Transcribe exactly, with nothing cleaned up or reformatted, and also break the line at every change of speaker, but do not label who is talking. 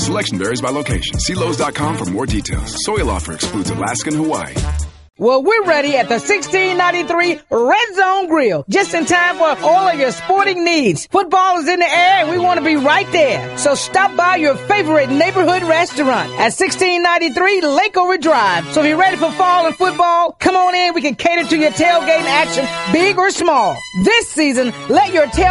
Selection varies by location. See Lowe's dot com for more details. Soil offer excludes Alaska and Hawaii.
Well, we're ready at the sixteen ninety-three Red Zone Grill. Just in time for all of your sporting needs. Football is in the air and we want to be right there. So stop by your favorite neighborhood restaurant at sixteen ninety-three Lake Orange Drive. So if you're ready for fall and football, come on in. We can cater to your tailgating action, big or small. This season, let your tailgate